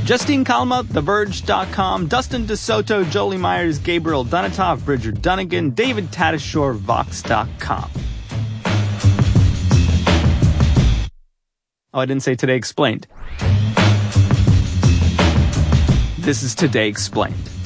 Justine Kalma, TheVerge.com, Dustin DeSoto, Jolie Myers, Gabriel Dunatoff, Bridger Dunnigan, David Tatasciore, Vox.com. Oh, I didn't say Today Explained. This is Today Explained.